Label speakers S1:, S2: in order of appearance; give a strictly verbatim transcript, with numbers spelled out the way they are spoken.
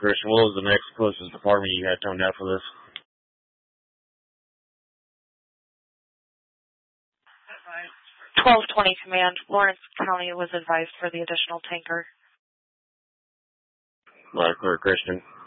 S1: Christian. What was the next closest department you had toned out for this?
S2: twelve twenty Command. Lawrence County was advised for the additional tanker.
S1: All right, clear, Christian.